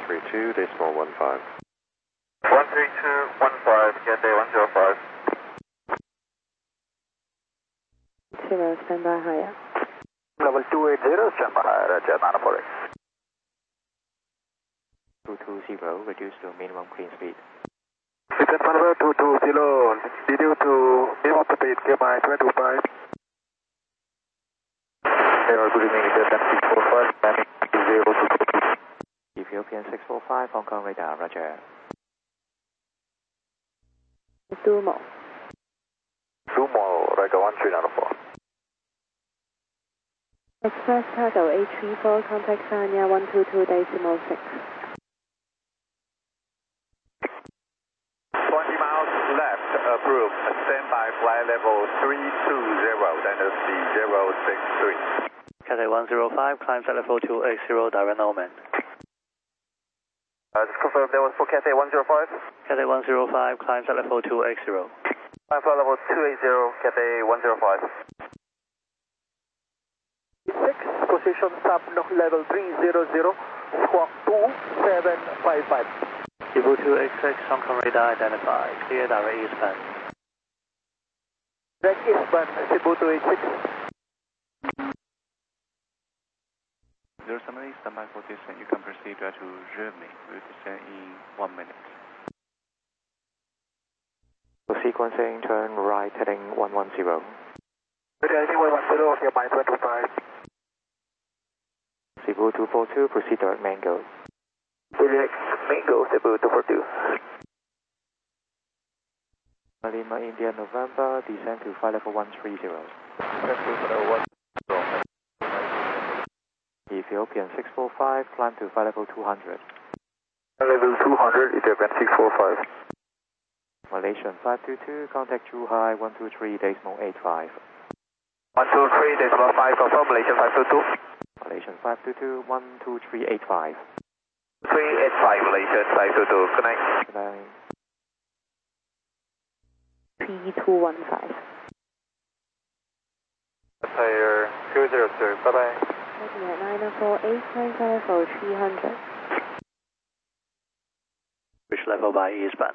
132.15. 132.15, Cathay 105. 0, stand by higher. Level 280, stand by higher, Roger, 948. 220, reduce to minimum clean speed. Descent Maneuver 220, reduce to minimum speed, KMI 225. Good evening, Ethiopian 645, landing 0 Ethiopian 645, Hong Kong radar, Roger. Sumo. Sumo, Riker 1394. Express cargo A34, contact Sanya 122.6. 20 miles left, approved. Standby flight level 320, Dynasty 063. Cathay 105, climb flight level 280, direct Norman. Just confirm that was for Cathay 105. Cathay 105, climb flight level 280. Climb flight level 280, Cathay 105. 6, position sub level 300, squawk 2755. Cebu 286, Hong Kong radar identified. Clear direct eastbound. Direct eastbound, Cebu 286. There's somebody standby for descent. You can proceed to Germany. We'll descend in 1 minute. So sequencing, turn right, heading 110. Heading 110, your mind 25. Cebu 242, proceed direct Mango. Direct Mango, Cebu 242. Lima India November, descend to flight level 130. Ethiopian 645, climb to flight level 200. Level 200, Ethiopian 645. Malaysian 522, contact Zhuhai 123.85. 123.5, confirm Malaysian 522. Malaysian 522, 123.85. 385, Malaysian 522, connect. Good night. P215. Player 202, bye-bye. Looking at 948, climb flight level 300. Which level by eastbound?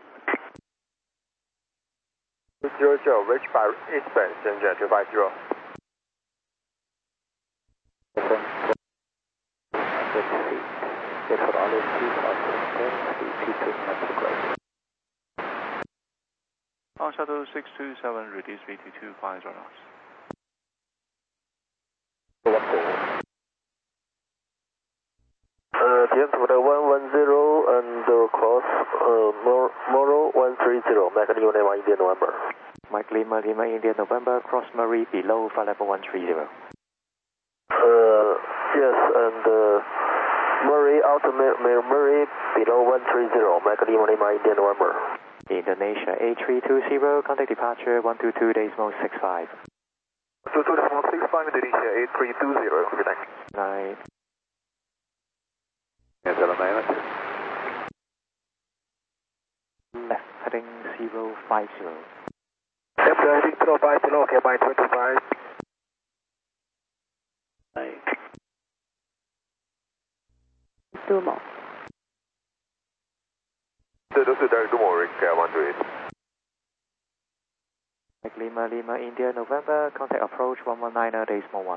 200, reach by eastbound, Shenzhen 250. Get for all On shuttle 627, reduce speed to 250 knots. 10 for the 110 and cross Moro 130, Mike Lima India November. Mike Lima India November, cross Murray below flight level 130. Yes, and Murray, ultimate Murray below 130, Mike Lima India November. Indonesia A320, contact departure 122.65. 122.65, Indonesia A320, good night. Night. Yes, hello, Left, heading 050. Left, heading 050, okay, by 25. Sumo. 这都是在杜某人改完对。 Mike Lima India November, contact approach 119.1.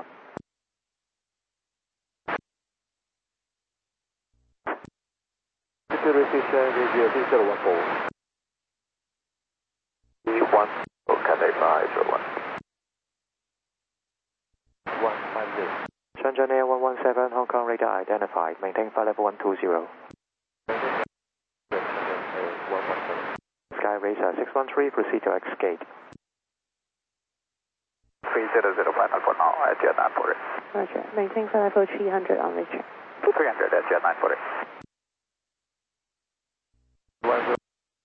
Precision radio 014. E1, Cathay 501. 150. Shenzhen Air 117, Hong Kong radar identified. Maintain flight level 120. Sky Racer 613, proceed to X-Gate. 3005 for now, at Jet 940. Roger. Maintain flight level 300 on reach. 300 at Jet 940. 10.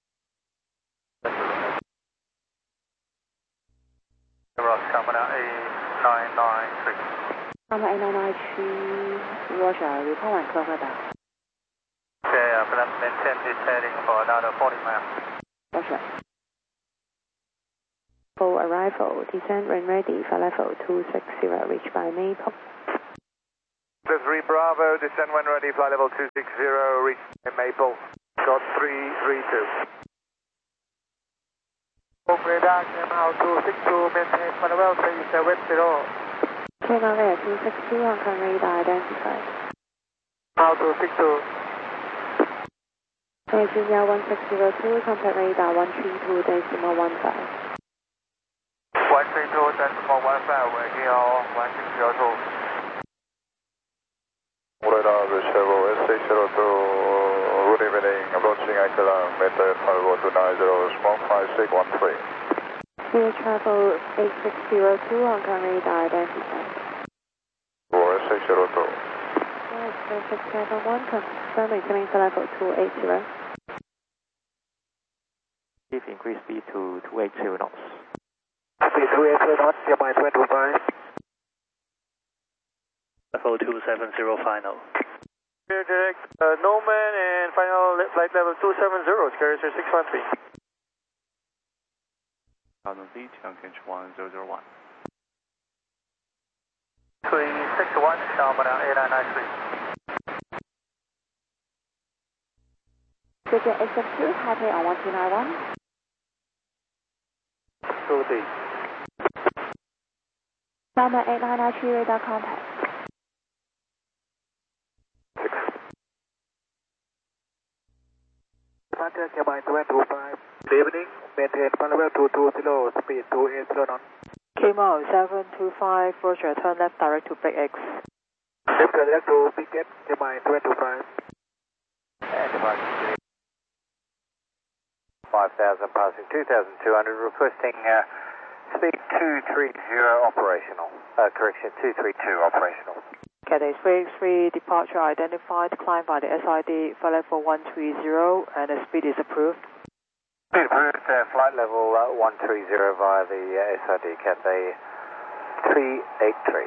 Coming out A993. Number A993, Roger. Report and close radar. Okay, plan maintain this heading for another 40 miles. Roger. Full arrival, descent when ready, flight level 260, reach by Maple. 3 Bravo, descend when ready, flight level 260, reach Maple, shot 332. Radar, Cayman 262, maintain Manuel 370. Cayman Air 262, Hong Kong radar identified. 262. Nigeria 1602, contact radar 132.15. 132.15, waiting on 1602. Radar Chevron S602, good evening, approaching kilometer 5290, small 5613. Clear travel 8602, Hong Kong radar identified. S602. Right, perfect, Cayman 1, confirm incoming for level 280. If increase speed to 280 knots. Speed 280 knots, Cayman 225. Level 270 final. Clear direct, Norman and final flight level 270, carrier 613. Southern Beach, Anchorage 1001. 361, Sharma down 8993. Digit XF2, Taipei on 1291. 2D. Number 8993 radar contact. 6. Departure Cayman 225. Good evening, maintain flight level 220, speed 280 knots. Cayman 725, Roger, turn left direct to Big X. Left direct to Big X, Cayman 225. And departure 5000, passing 2200, requesting speed 230 operational. Correction, 232 operational. Cathay 383, departure identified, climb by the SID, flight level 130, and the speed is approved. Speed approved, flight level 130 via the SID Cathay 383.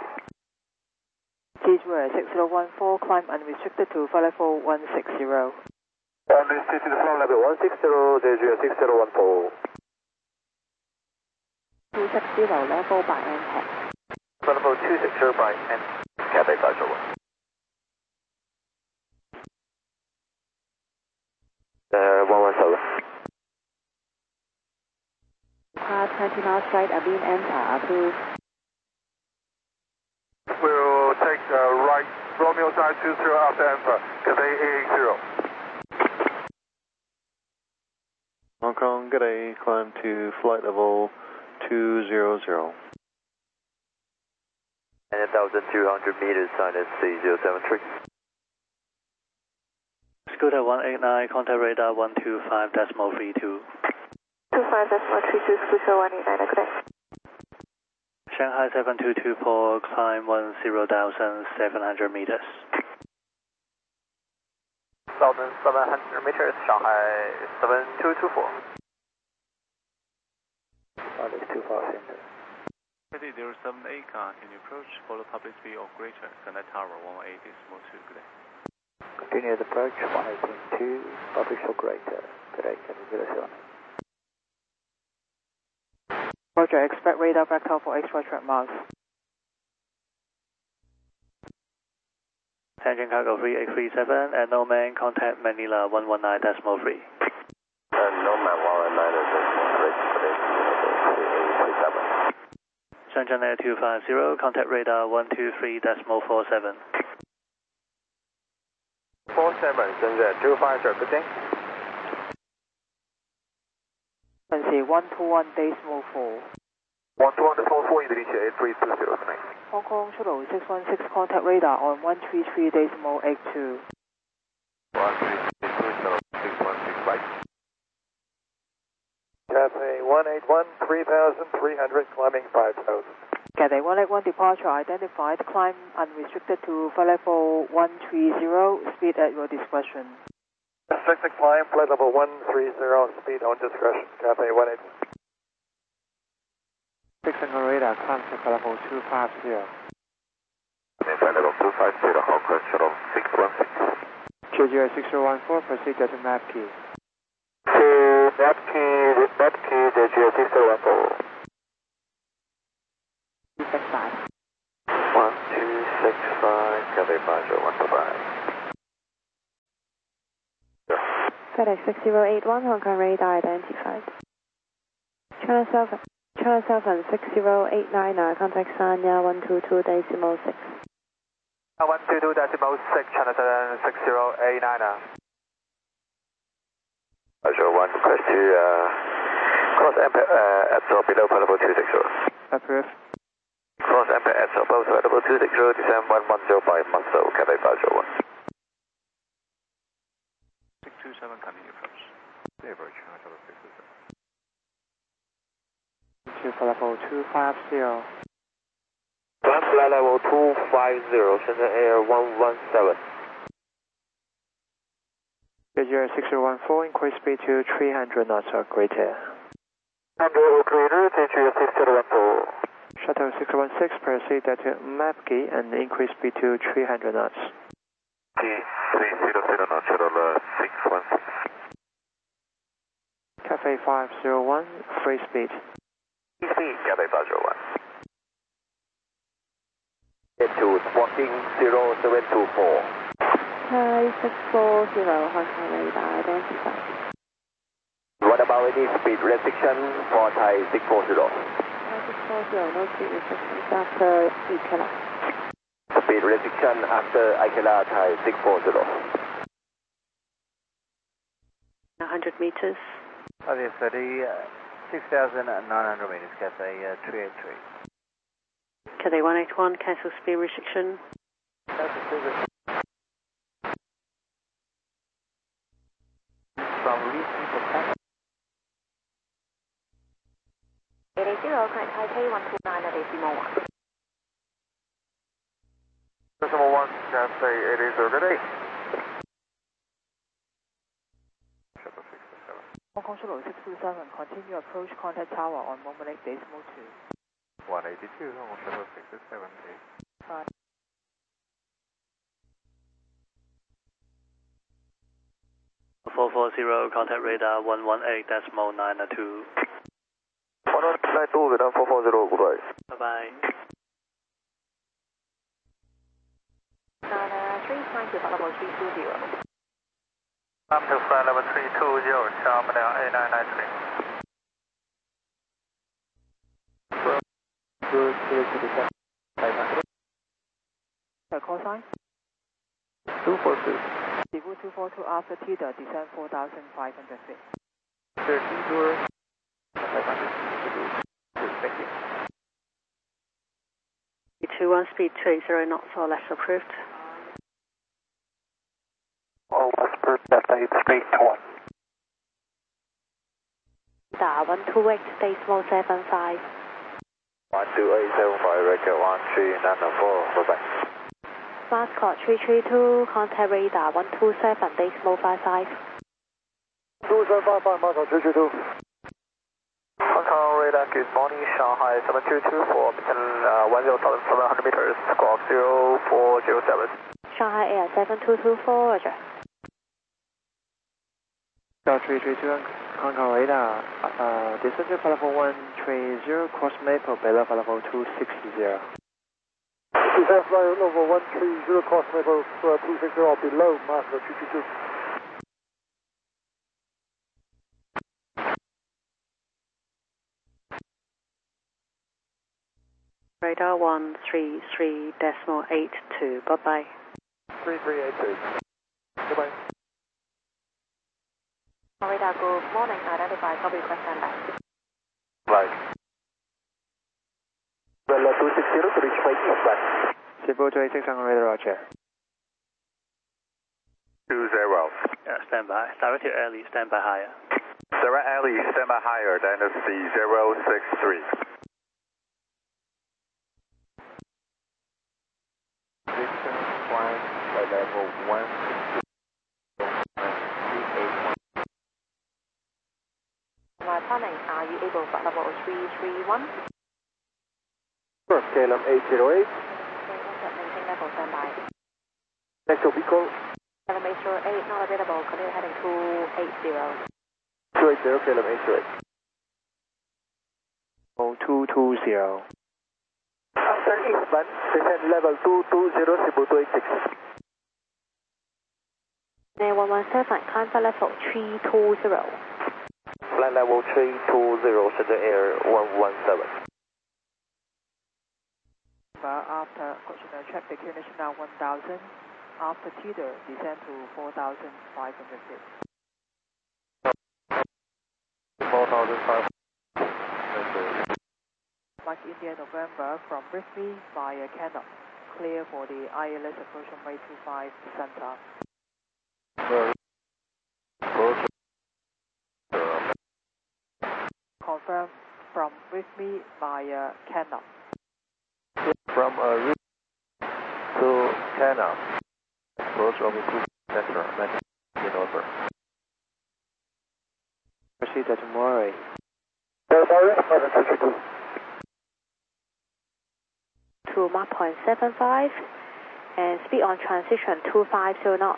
G2 6014, climb unrestricted to flight level 160. Unrestricted to flight level 160, J0 6014. 260 level by NTAC. Flight level 260 by N. Cathay 501. 117. Part 20 miles right, Abin enter, approved. We'll take right, Romeo side 20 after Alpha, Cathay 880. Hong Kong, good day, climb to flight level 200. And 1,200 meters, sign SC073. Scooter 189, contact radar 125.32. 25.32, Scooter 189, good day. Shanghai 722 for climb 10,700 meters. 1,700 meters, Shanghai 7224. That is too far center. Cathay 078 car, can you approach, follow public speed or greater, connect tower 118 decimal 2, good day. Continue the approach, 118.2, public or greater, good day, can you 07. Roger, expect radar vector for extra track marks. Engine cargo 3837 and Norman, contact Manila 119.3. Norman 119.3, Shenzhen Air 250, contact radar 123.47. 47, Shenzhen 250, good day. Frequency 121.4. 121.4, Indonesia 8320 tonight. Hong Kong Shuttle 616, contact radar on 133.82. 133.616, right. Cathay 181, 3,300, climbing 5,000. Cathay 181, departure identified, climb unrestricted to flight level 130, speed at your discretion. Restricted climb, flight level 130, speed on discretion, Cathay 181. 6 radar, climb to level 250. Flight level 250, Hong Kong Shuttle 616. J0 6014, procedure to map key. To map key, J0 6014. 265. 1265. Cathay 50125. FedEx 6081, Hong Kong radar identified. China Southern 6089, contact Sanya 122.6. 122.6, China Southern 6089. Azure 1, request to cross Ampere at or below level 260. Approved. Cross Ampere at or above level 260, descend 110 by Muscle, Cathay 501. 627, continue approach. Zero, China Southern 627. To level 250. Flight level 250, Shenzhen Air 117. Vietjet 6014, increase speed to 300 knots or greater. 100 greater, Vietjet 6014. Shuttle 616, proceed at Mapki and increase speed to 300 knots. T300 knots, shuttle 616. Cafe 501, free speed. Cathay 501. Into squawking 0724. Thai 640, Hong Kong radar identified. What about any speed restriction for Thai 640? Thai 640, no speed restrictions after Ikela. Speed restriction after Ikela Thai 640. 100 meters. Okay, 6,900 meters, Cathay 383. Cathay 181, cancel speed restriction. From Leeson to Canada. 880, contact Taipei 129 at decimal 1. Decimal 1, Cathay 880, good day. Shuttle 627. Hong Kong Shuttle 627, continue approach contact tower on Moment Lake decimal 2. 182, Hong Kong Shuttle 627. 440, contact radar 118.992. 192, Vietnam 440, goodbye. Bye-bye. 3 to level 320. Up to flight level 320, Charm down 8993. Good, clear to descend. 500. Call sign? 242. Default 242 after TIDA, descend 4,500 feet. 13 tour. 500. Thank you. 21 speed 280 knots or less approved. All Westbird, Cathay 321. 128 decimal 75. 12875, record 13994, bye-bye. Mascot 332, contact radar 127 decimal 55. 2755, Mascot 332. Hong Kong radar, good morning, Shanghai 7224, mission 10,700 meters, squawk 0407. Shanghai Air 7224, roger. Shuttle 332, Hong Kong radar, descend to level 130, cross Maple, below level 260. Descend flight level 130, cross Maple 260, or below, Mascot 322. Radar 133.82, bye-bye. 3382. Goodbye. Radar, good morning, identify, copy, request standby. Right. Level 260 to reach 5 eastbound. Cebu 26 on radar, roger. 20. Yeah, stand by. Direct early, stand by higher. Direct alley, stand by higher than the C063. Level 1. My planning, are you able for level 331? First, KLM 808. Maintain level standby. Next to Pico. KLM 808 not available, continue heading 280. 280, KLM 808. 220. After eastbound, descend level 220, Cebu 286. Air 117, climb for level 320. Flight level 320, center air 117. After Cautionary check, the QNH now 1000. After teeter, descend to 4,500 feet. 4,500. Mike India November from Brisbane via Cannock. Clear for the ILS approach runway 25 center. Confirm from Brisbane via Cannock. From to Cannock. Approach over to center, in over. Proceed to Murray. To Mach point 75 and speed on transition 250 knots.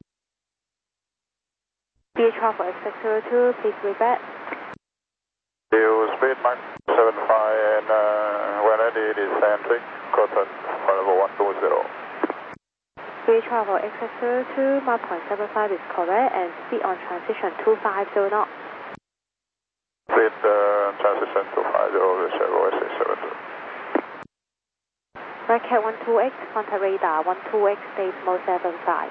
VHR for X602, please repeat. You speed Mach 75 and when ready descending, cotton level 120. VHR for X602, Mach point 75 is correct and speed on transition 250 knots. Speed transition 250, Chevrolet 672. Racket 12X, contact radar 12X, decimal 75.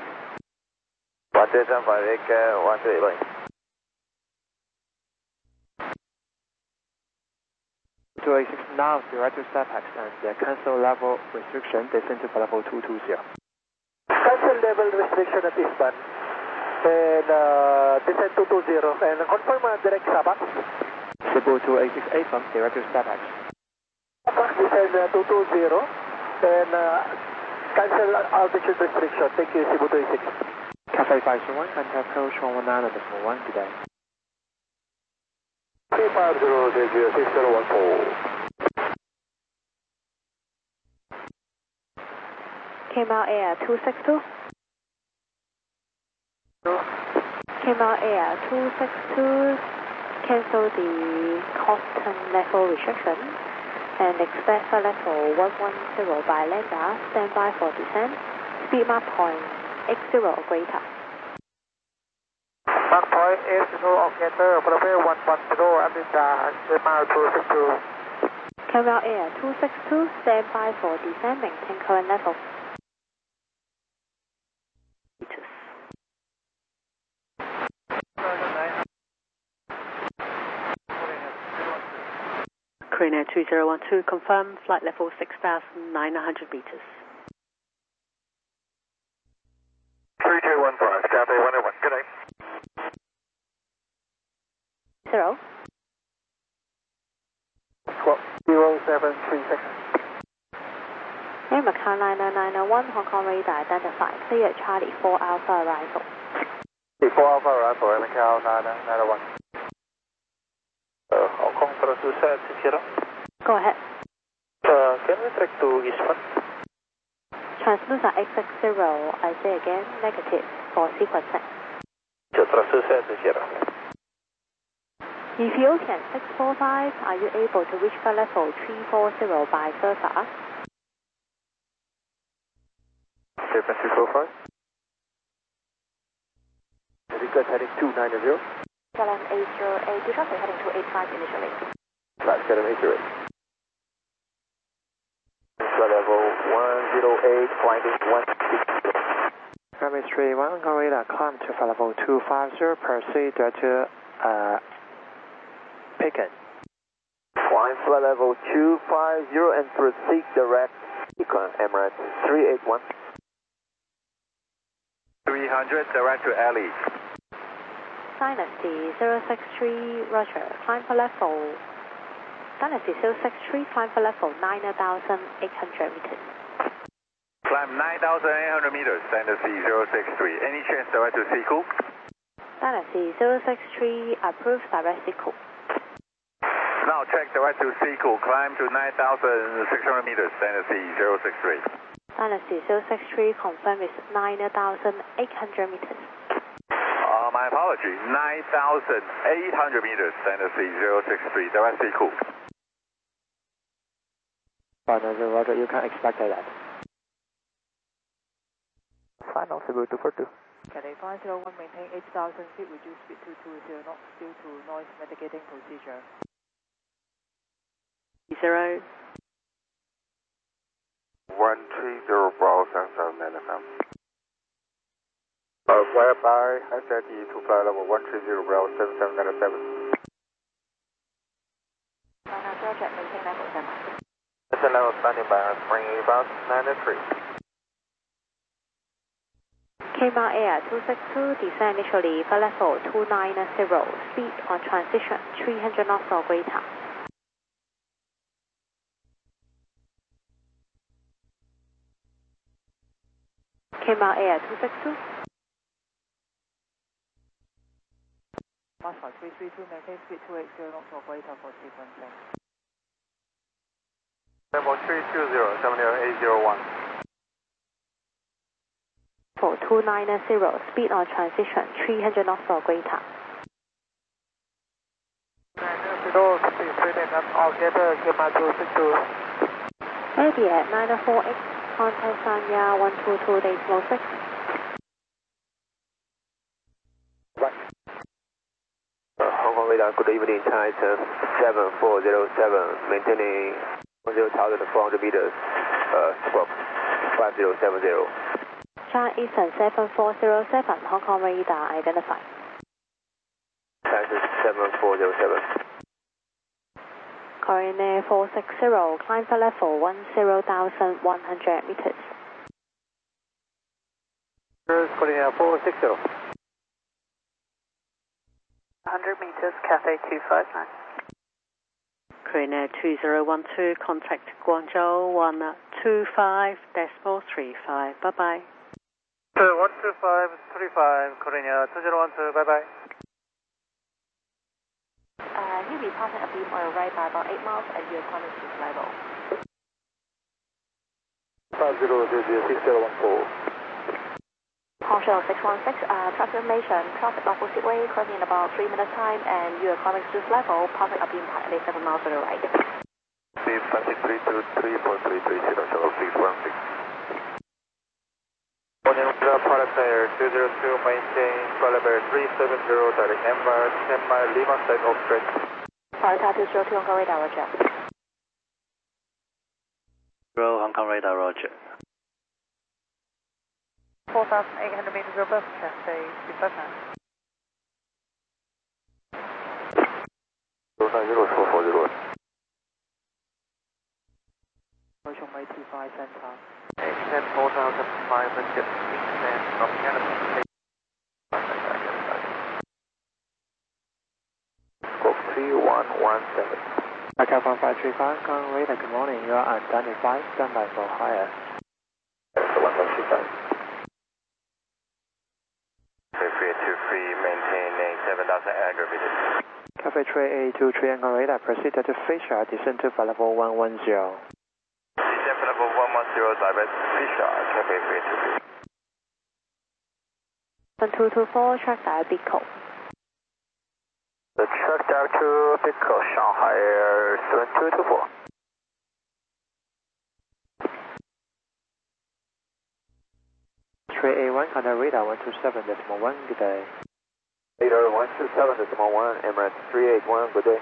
175, X 138. 286 now, direct to SAPEX and cancel level restriction, descend to level 220. Cancel level restriction at eastbound and descend 220 and confirm direct SAPEX. Cebu 2868 from direct to SAPEX. SAPEX descend 220 and cancel altitude restriction. Thank you, Cebu 286. Cafe 501, contact approach 119.1 today. 350, take you 6014. Kemal Air 262. Kemal Air 262, cancel the Coston level restriction and expect for level 110 by Lambda, standby for descent, speed Mach point X0 or greater. Mach point X0 or greater, prepare 110 and Kemal 262. Kemal Air 262, standby for descent, maintain current level. Crane Air 2012, confirm flight level 6,900 meters. 3215, Cathay 101, good day. 0. 0736. Air Macau 90901, Hong Kong radar identified, clear Charlie 4 Alpha arrival. 4 Alpha arrival, Air Macau 901. Hong Kong translucent 60. Go ahead. Can we track to eastbound? Translucent X60, I say again, negative for sequencing. Translucent 60. Ethiopian 645, are you able to reach flight level 340 by Surfer? Ethiopian 645. Because heading 290. KLM 808, do traffic heading to 85 initially. Flight KLM 808. Flight level 108, climbing 160. Runway 31, radar climb to flight level 250, proceed to Pekin. Climb flight level 250 and proceed direct Econ Emirates 381. 300, direct to Ali. Dynasty 063, roger, climb for level. Dynasty 063, climb for level 9,800 meters. Climb 9,800 meters, Dynasty 063. Any chance direct to Seacool? Dynasty 063, approved direct Seacool. Now check direct to Seacool, climb to 9,600 meters, Dynasty 063. Dynasty 063, confirm is 9,800 meters. My apology, 9,800 meters, Dynasty 063, direct Seacool. Roger, you can expect that. Final Cebu 242. Cathay 501, maintain 8,000 feet, reduce speed to 20 knots due to noise mitigating procedure. 0. 130 Bravo 77 FM. Whereby SID to flight level 130 Bravo 7797. Project, maintain level 7. Listen level standing by on spring about 93. Kmart Air 262, descend initially for level 290, speed on transition 300 knots or greater. Kmart Air 262. Moscow 332, maintain speed 280 knots or greater for sequencing. Level 320, 70801. For 290, speed on transition 300 knots or greater. Below 53 and altogether Kmart 262. Ready at 948, contact Sanya 122.6. Hong Kong radar, good evening, China 7407, maintaining 10,400 meters, squawk 5070. China Eastern 7407, Hong Kong radar identified. China 7407. Coordinate 460, climb for level 10,100 meters. Coordinate 460. 100 meters, Cathay 259. Coordinate 2012, contact Guangzhou 125.35. Bye bye. 12535, coordinate 2012, bye bye. He'll be passing a beam on your right by about 8 miles at your economic level. 506014. Hongshell 616, approximation, traffic opposite way, crossing in about 3 minutes time, and your economic level, passing a beam at 7 miles to the right. Speed 53234330, shuttle 616. Product Air 202, maintain flight level 370, direct Empire 10 mile Lima side off straight. Product 202, Hong Kong radar, roger. 0 Hong Kong radar, roger. 4,800 meters above, Cathay 259. 0904401. Ocean Way 25 center. Extend 4,500 descend from Canada. Squawk 3117. Account 1535, Kong radar, good morning. You are unidentified, standby for higher. That's the 135. Cafe 323, maintaining 7,800 meters. Cafe 3823, Kong radar, proceed to Fisher, descend to flight level 110. Descend for level 110, direct Fisher, Cafe 323. 224, track dial Biko. The track down to Biko, Shanghai Air 7224. A1, contact radar 127.1, good day. Radar 127.1, Emirates 381, good day.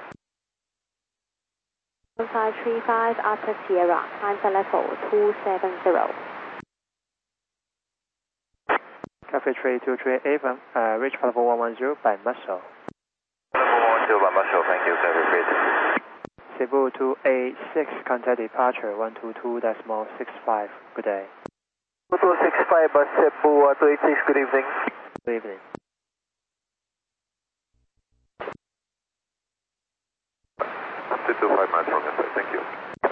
1535, after Sierra, climb for level 270. Cafe 3238, Avon, reach level 110 by muscle. Level 110 by muscle, thank you, Cafe 323. Cebu 286, contact departure 122.65, good day. 2265 by Cebu 286, good evening. Good evening. Up to 25 miles from this side, thank you.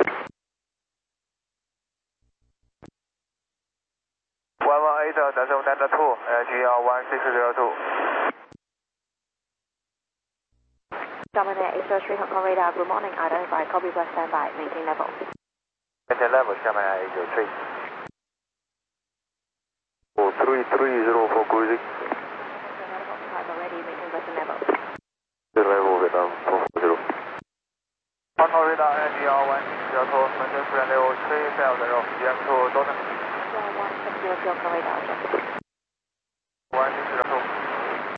118.792, GR 1602. Dominator 803, Hong Kong radar, good morning, identified, copy by standby, maintain level. Maintain level, Shanghai 803. 43304 cruising. Already maintain vessel level. Level Vietnam 440. Hong Kong radar, GR 1602, maintain flight level 3000, GM to Dalton. 1600 con radar, check. 1602.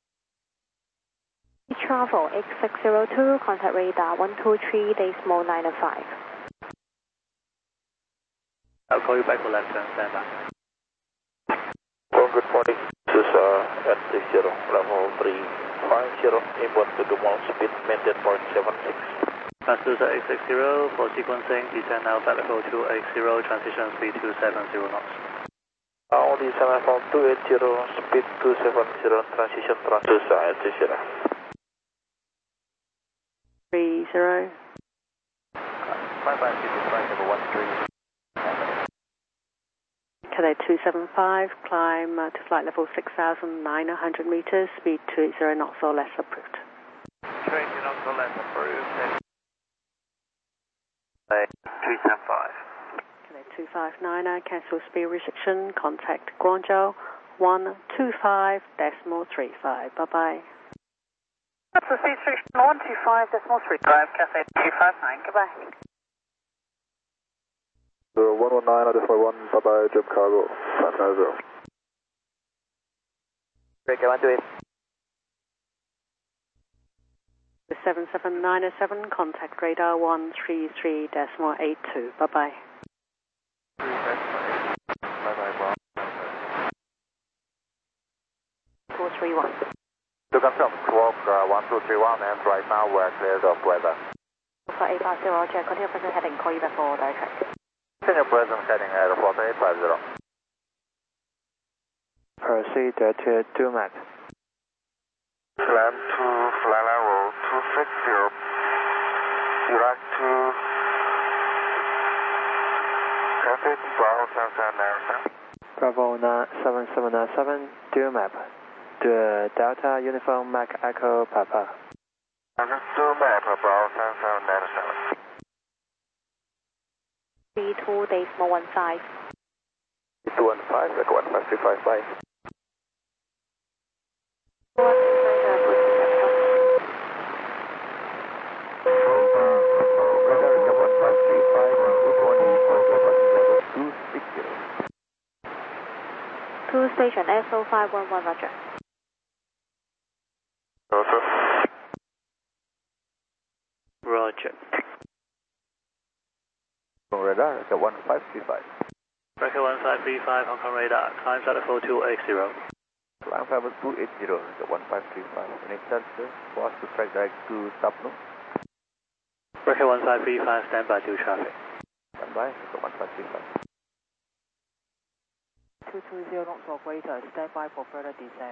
Travel X602, contact radar 123.905. I'll call you back for left turn, stand by. Good morning. This is N60, level 350, inbound to Dumont, speed maintain 0.76. Transducer 860 for sequencing, descend now flight level 280, transition speed 270 knots. Now descend level 280, speed 270, transition transducer 860. 30. Climb back to flight level 13. Cadet 275, climb to flight level 6,900 meters, speed 280 knots or less approved. 20 knots or less approved. 275. Cadet 259, cancel speed restriction, contact Guangzhou 125.35. Bye-bye. That's the speed restriction 125.35, Cafe 259, goodbye. 119, identify 1, bye-bye, jump cargo, 590. Break 128. 7797, contact radar 133.82. Bye-bye. 231. To confirm, squawk 1231, and right now we're cleared of weather. For 850, roger, continue present heading, call you back for direct track. Continue present heading at 4850. Proceed to DUMAP. Climb to flight level 260. Direct to Cafe Bravo 7797. Bravo 7797, DUMAP. The Delta Uniform Mac Echo Papa. DUMAP Bravo 7797. 32.15. 215, like 1535, bye. Two station SO511, roger. Roger. Radar, 1535. Record 1535, Hong Kong radar, climb flight level 280. Climb level 280, 1535. Next sensor, fast to track direct to Tapno. Record 1535, stand by to traffic. Stand by, 1535. 220 knots or greater, stand by for further descent.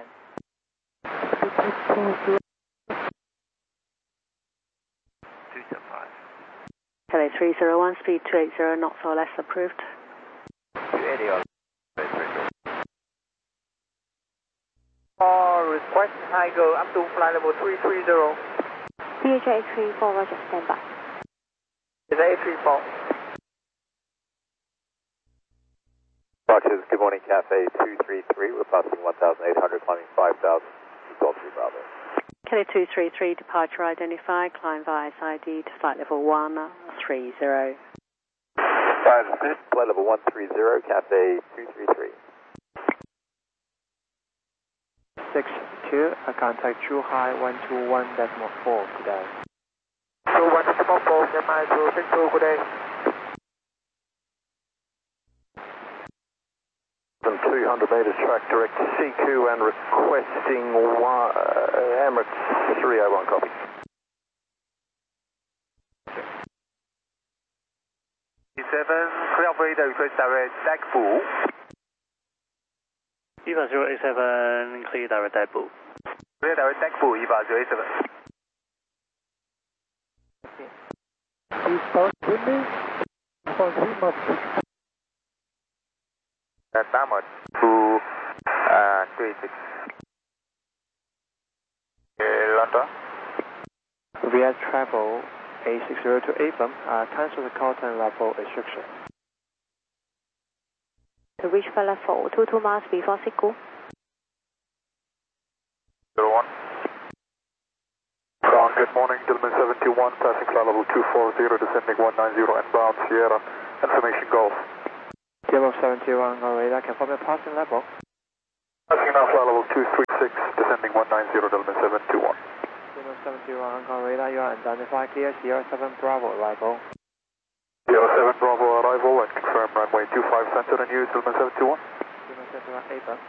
275. Cadet 301, speed 280 knots or less approved. 280 or Request high go up to flight level 330. BHA 834, roger, stand by. Is 834. Roger, good morning, Cafe 233. We're passing 1,800, climbing 5,000. Golf 3 Bravo. Cadet 233, departure identified, climb via SID to flight level 130. Flight level 130, Cafe 233. 62, contact Zhuhai 121.4 today. 21.4, Gemini to 62, good day. 200 meters track direct to CQ and requesting Emirates 301, copy. C7, clear operator, request direct Dagbu. EVA 087, clear direct Dagbu. Clear direct Dagbu, EVA 087. Please start with me. For 3 months. Damage to 286. London. Via travel A60 to Avon, cancel the content level restriction. To reach flight level 22 miles before Siku. 01. Ground, good morning, Gentleman 71, passing flight level 240, descending 190 inbound Sierra, information Golf. Gentleman 71 on radar, confirm your passing level. Passing now flight level 236, descending 190, Gentleman 721. Gentleman 71 on radar, you are identified clear, Sierra 7 Bravo arrival. Sierra 7 Bravo arrival and confirm runway 25 center and use Gentleman 71. Gentleman 71 Ava.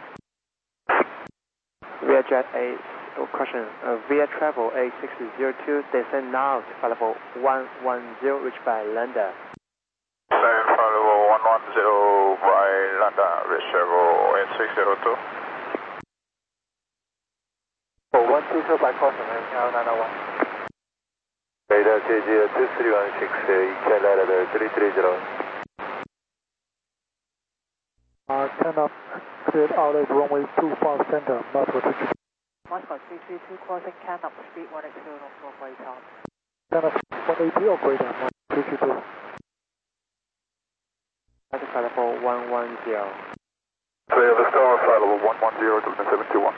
Vietjet A. Question. Via travel A602, descend now to flight level 110, reached by Lander. Descend flight level 110 by Lander, reach level A602. 120 by caution, L901. Radar JG 2316, EK ladder 330. 10 up, cleared out at runway 25 center, Moscow 22. Moscow 332, crossing can up, speed 180, North way top. 10 up, 180 or greater, Moscow 322. That's flight level 110. Clear the star, flight level 110, Gentleman 721.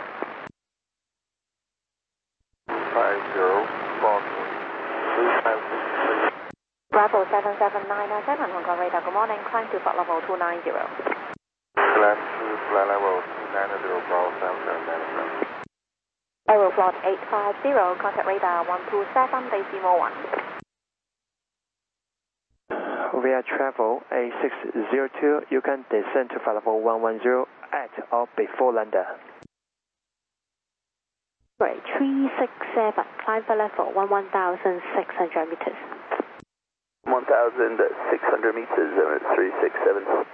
50, Bravo 77997, Hong Kong radar, good morning, climb to flight level 290. Climb to flight level 290, Bravo 77997. Aeroflot 850, contact radar 127, decimal 1. Via travel A602, you can descend to flight level 110 at or before Lander. Right, 367, climb for level 11,600 meters. 1,600 meters, 367.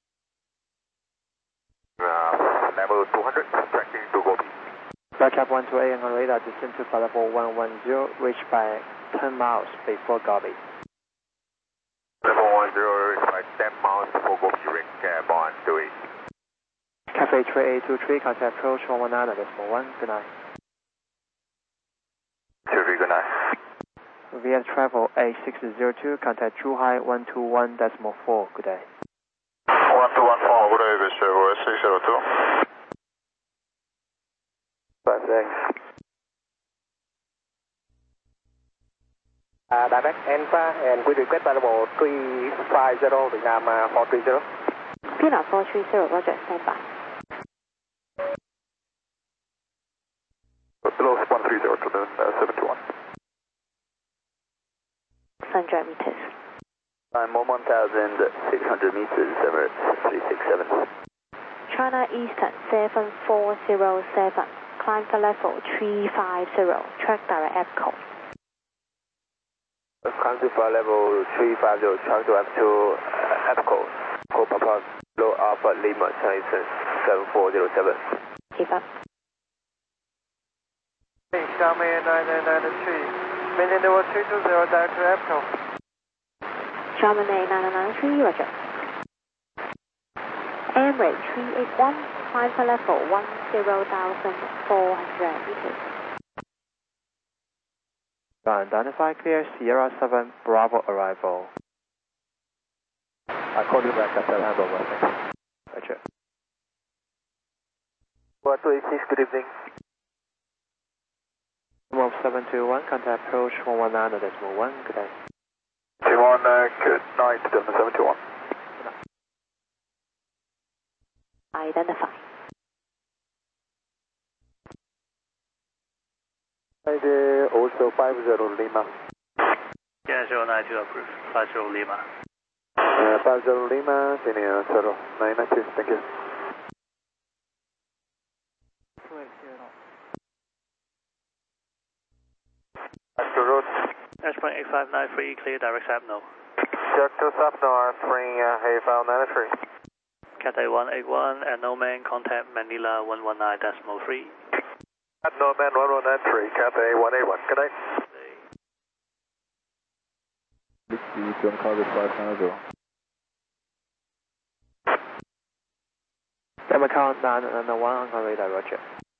Level 200, tracking to Gobi. Backup 128 on radar, descend to flight level 110, reached by 10 miles before Gobi. Level 10, reached by 10 miles before Gobi, ring Bond 28. Cafe 3823, contact approach 119.1, good night. Good night. Via travel A602, contact Zhuhai 121.4, good day. 1214, good day, this is 602. 5 thanks. Direct Alpha, and we request flight level 350, Vietnam 430. Vietnam 430, roger, stand by. Below 130 to the 71. 600 meters. I'm 1,600 meters, Emirates 367. China Eastern 7407, climb for level 350, track direct EPCO. Climb to flight level 350, track to F2 EPCO. Go Papa, low Alpha Lima, China Eastern 7407. Keep up. Xiaomi 9993, maintain level 320, direct to EPCO. Xiaomi 9993, roger. Emirates 381, climb for level 10,400 meters. Identify clear, Sierra 7 Bravo arrival. I called you back after handover. Roger. 126, good evening. 721, contact approach 119.1, good day. T1, good night, Delta 71. Identify. Also 50 Lima. Yeah, 092 approved. 50 Lima. 50 Lima, senior 0992, thank you. 280. Astro Road. Ashpoint 8593, clear direct Sapno. Check to Sapno, 8593. Cathay 181 and no man, contact Manila 119.3. At no man 1193, Cathay 181, good night. John Carter 590. Democon 991 on radar, roger.